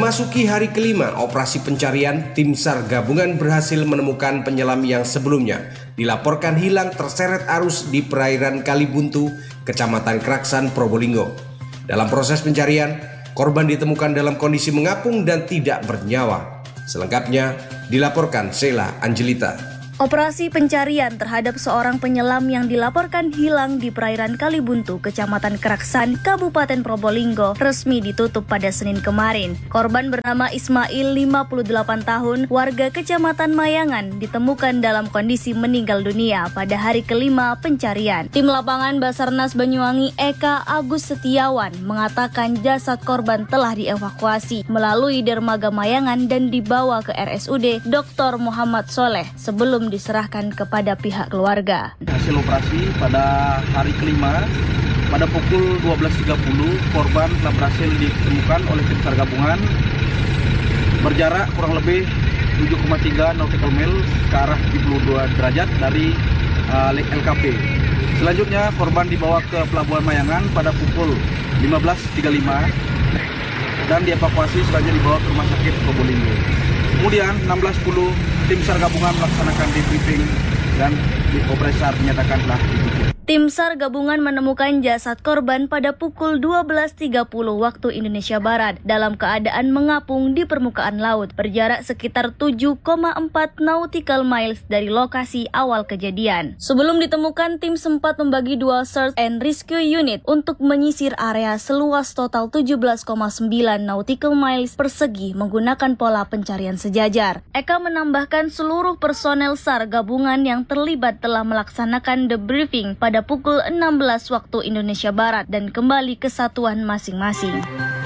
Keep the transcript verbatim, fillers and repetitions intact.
Memasuki hari kelima operasi pencarian, tim SAR gabungan berhasil menemukan penyelam yang sebelumnya dilaporkan hilang terseret arus di perairan Kalibuntu, Kecamatan Kraksan, Probolinggo. Dalam proses pencarian, korban ditemukan dalam kondisi mengapung dan tidak bernyawa. Selengkapnya dilaporkan Sheila Angelita. Operasi pencarian terhadap seorang penyelam yang dilaporkan hilang di perairan Kalibuntu, Kecamatan Kraksan, Kabupaten Probolinggo, resmi ditutup pada Senin kemarin. Korban bernama Ismail, lima puluh delapan tahun, warga Kecamatan Mayangan, ditemukan dalam kondisi meninggal dunia pada hari kelima pencarian. Tim lapangan Basarnas Banyuwangi Eka Agus Setiawan mengatakan jasad korban telah dievakuasi melalui dermaga Mayangan dan dibawa ke R S U D Doktor Muhammad Soleh sebelum diserahkan kepada pihak keluarga. Hasil operasi pada hari kelima pada pukul dua belas tiga puluh korban telah berhasil ditemukan oleh tim SAR gabungan berjarak kurang lebih tujuh koma tiga nautical mile ke arah tujuh puluh dua derajat dari uh, Lake L K P. Selanjutnya korban dibawa ke Pelabuhan Mayangan pada pukul lima belas tiga puluh lima dan dievakuasi selanjutnya dibawa ke Rumah Sakit Probolinggo. Kemudian enam belas sepuluh tim SAR gabungan melaksanakan debriefing dan operasi SAR dinyatakan telah ditutup. Tim SAR gabungan menemukan jasad korban pada pukul dua belas tiga puluh waktu Indonesia Barat dalam keadaan mengapung di permukaan laut berjarak sekitar tujuh koma empat nautical miles dari lokasi awal kejadian. Sebelum ditemukan, tim sempat membagi dua search and rescue unit untuk menyisir area seluas total tujuh belas koma sembilan nautical miles persegi menggunakan pola pencarian sejajar. Eka menambahkan seluruh personel SAR gabungan yang terlibat telah melaksanakan debriefing pada pada pukul enam belas waktu Indonesia Barat dan kembali ke satuan masing-masing.